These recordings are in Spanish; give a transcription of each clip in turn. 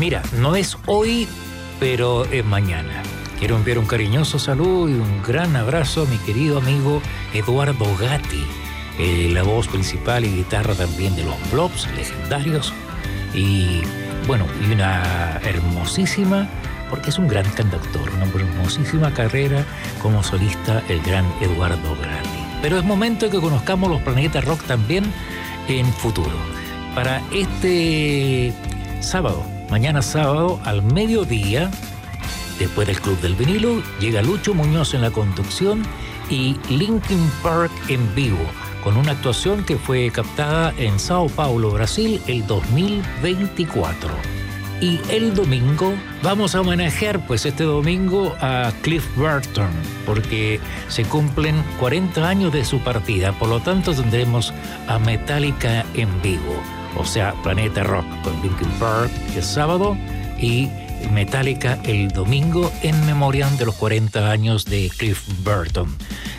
Mira, no es hoy, pero es mañana. Quiero enviar un cariñoso saludo y un gran abrazo a mi querido amigo Eduardo Gatti, la voz principal y guitarra también de los Blobs legendarios. Y bueno, y una hermosísima, porque es un gran cantautor, una hermosísima carrera como solista, el gran Eduardo Gatti. Pero es momento de que conozcamos los Planeta Rock también en futuro. Para este sábado, mañana sábado al mediodía, después del Club del Vinilo, llega Lucho Muñoz en la conducción y Linkin Park en vivo, con una actuación que fue captada en Sao Paulo, Brasil, el 2024. Y el domingo vamos a homenajear, pues este domingo, a Cliff Burton, porque se cumplen 40 años de su partida. Por lo tanto, tendremos a Metallica en vivo. O sea, Planeta Rock con Linkin Park el sábado y Metallica el domingo en memoria de los 40 años de Cliff Burton.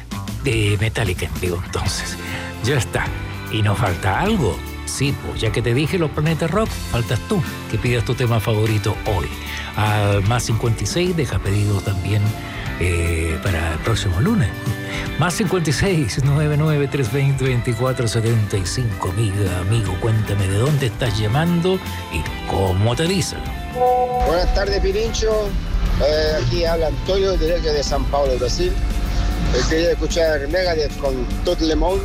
De Metallica en vivo, entonces. Ya está. ¿Y nos falta algo? Sí, pues ya que te dije los Planeta Rock, faltas tú, que pidas tu tema favorito hoy. Al más 56, deja pedido también para el próximo lunes. Más 56 99 320 2475. Amigo, cuéntame de dónde estás llamando y cómo te dicen. Buenas tardes, Pirincho. Aquí habla Antonio, directo de San Paulo, Brasil. Quería escuchar Megadeth con Tout Le Monde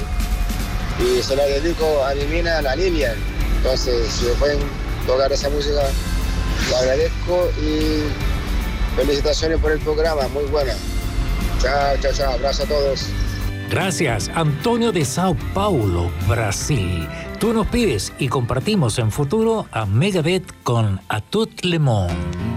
y se la dedico a mi mina, la Lilian. Entonces, si me pueden tocar esa música, lo agradezco y felicitaciones por el programa, muy buena. Chao, chao, chao, abrazo a todos. Gracias, Antonio de Sao Paulo, Brasil. Tú nos pides y compartimos en futuro a Megadeth con A Tout Le Monde.